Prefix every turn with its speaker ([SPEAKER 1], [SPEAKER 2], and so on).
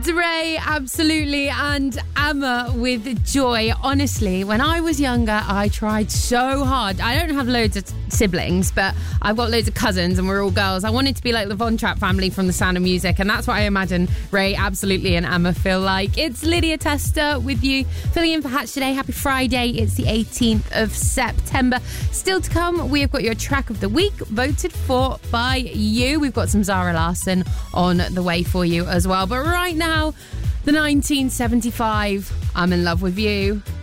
[SPEAKER 1] It's Ray, absolutely, and Emma with Joy. Honestly, when I was younger, I tried so hard. I don't have loads of siblings, but I've got loads of cousins and we're all girls. I wanted to be like the Von Trapp family from The Sound of Music, and that's what I imagine Ray, absolutely, and Emma feel like. It's Lydia Tester with you, filling in for Hatch today. Happy Friday. It's the 18th of September. Still to come, we have got your track of the week, voted for by you. We've got some Zara Larsson on the way for you as well. But right now, the 1975, I'm in love with you.